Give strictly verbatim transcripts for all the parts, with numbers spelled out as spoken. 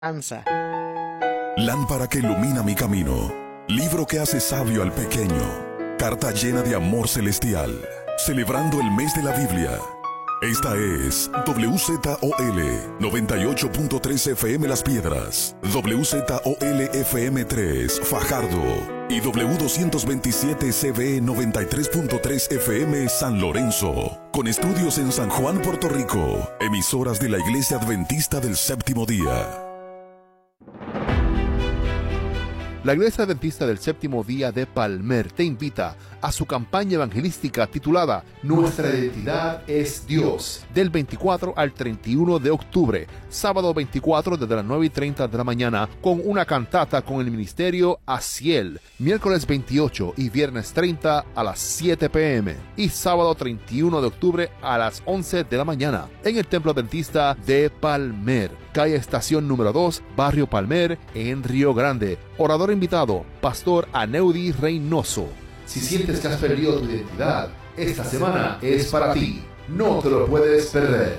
Ansa. Lámpara que ilumina mi camino, libro que hace sabio al pequeño, carta llena de amor celestial, celebrando el mes de la Biblia. Esta es W Z O L noventa y ocho punto tres F M Las Piedras, W Z O L F M tres Fajardo y W doscientos veintisiete C B noventa y tres punto tres F M San Lorenzo, con estudios en San Juan, Puerto Rico, emisoras de la Iglesia Adventista del Séptimo Día. La Iglesia Adventista del Séptimo Día de Palmer te invita a su campaña evangelística titulada Nuestra identidad es Dios, del veinticuatro al treinta y uno de octubre, sábado veinticuatro desde las nueve y treinta de la mañana, con una cantata con el ministerio Aciel, miércoles veintiocho y viernes treinta a las siete p m y sábado treinta y uno de octubre a las once de la mañana, en el Templo Adventista de Palmer, calle Estación número dos, Barrio Palmer, en Río Grande. Orador invitado, Pastor Aneudi Reynoso. Si sientes que has perdido tu identidad, esta semana es para ti. No te lo puedes perder.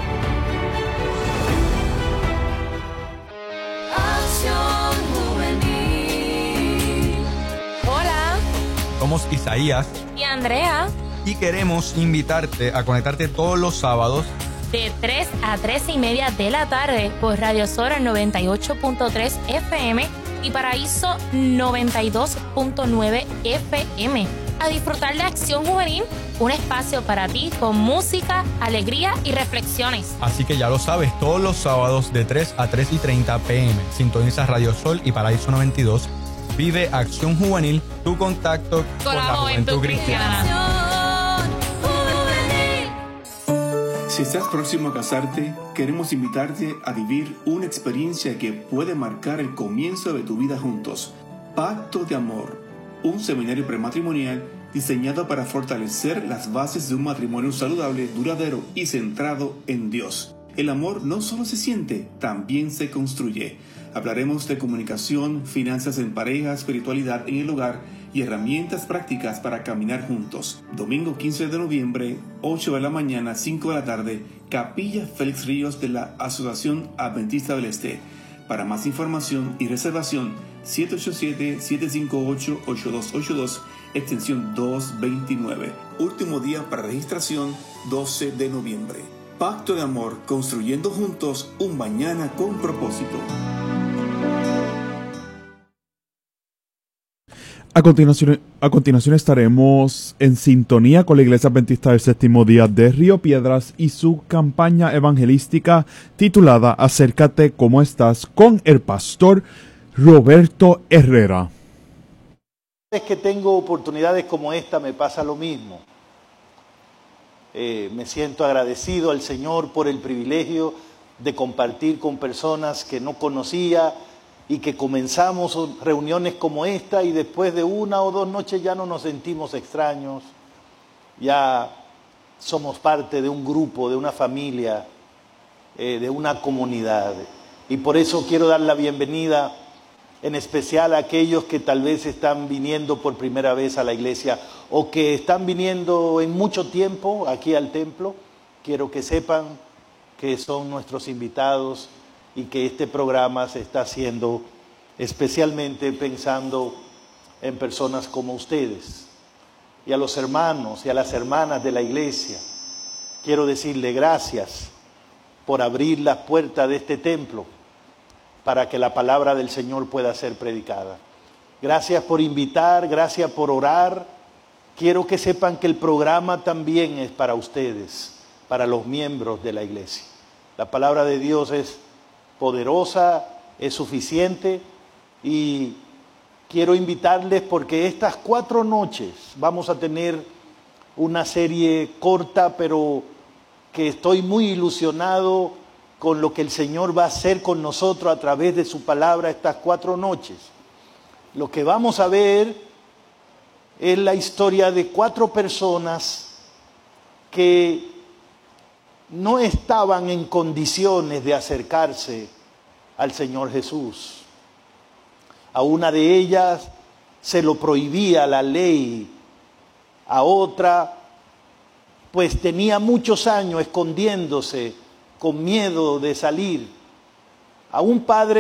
Acción Juvenil. Hola, somos Isaías y Andrea y queremos invitarte a conectarte todos los sábados de tres a tres y media de la tarde por Radio Sora noventa y ocho punto tres F M y Paraíso noventa y dos punto nueve F M. A disfrutar de Acción Juvenil, un espacio para ti con música, alegría y reflexiones. Así que ya lo sabes, todos los sábados de tres a tres y treinta p m Sintoniza Radio Sol y Paraíso noventa y dos. Vive Acción Juvenil, tu contacto con, con la, la juventud, juventud cristiana. cristiana. Si estás próximo a casarte, queremos invitarte a vivir una experiencia que puede marcar el comienzo de tu vida juntos. Pacto de Amor, un seminario prematrimonial diseñado para fortalecer las bases de un matrimonio saludable, duradero y centrado en Dios. El amor no solo se siente, también se construye. Hablaremos de comunicación, finanzas en pareja, espiritualidad en el hogar y herramientas prácticas para caminar juntos. Domingo quince de noviembre, ocho de la mañana, cinco de la tarde, Capilla Félix Ríos de la Asociación Adventista del Este. Para más información y reservación, siete ocho siete, siete cinco ocho, ocho dos ocho dos, extensión doscientos veintinueve. Último día para registración, doce de noviembre. Pacto de Amor, construyendo juntos un mañana con propósito. A continuación, a continuación estaremos en sintonía con la Iglesia Adventista del Séptimo Día de Río Piedras y su campaña evangelística titulada Acércate como estás, con el pastor Roberto Herrera. Cada vez que tengo oportunidades como esta me pasa lo mismo. Eh, me siento agradecido al Señor por el privilegio de compartir con personas que no conocía y que comenzamos reuniones como esta y después de una o dos noches ya no nos sentimos extraños, ya somos parte de un grupo, de una familia, eh, de una comunidad. Y por eso quiero dar la bienvenida en especial a aquellos que tal vez están viniendo por primera vez a la iglesia o que están viniendo en mucho tiempo aquí al templo. Quiero que sepan que son nuestros invitados y que este programa se está haciendo especialmente pensando en personas como ustedes. Y a los hermanos y a las hermanas de la iglesia, quiero decirle gracias por abrir las puertas de este templo para que la palabra del Señor pueda ser predicada. Gracias por invitar, gracias por orar. Quiero que sepan que el programa también es para ustedes, para los miembros de la iglesia. La palabra de Dios es poderosa, es suficiente y quiero invitarles porque estas cuatro noches vamos a tener una serie corta, pero que estoy muy ilusionado con lo que el Señor va a hacer con nosotros a través de su palabra estas cuatro noches. Lo que vamos a ver es la historia de cuatro personas que no estaban en condiciones de acercarse al Señor Jesús. A una de ellas se lo prohibía la ley, a otra pues tenía muchos años escondiéndose con miedo de salir a un padre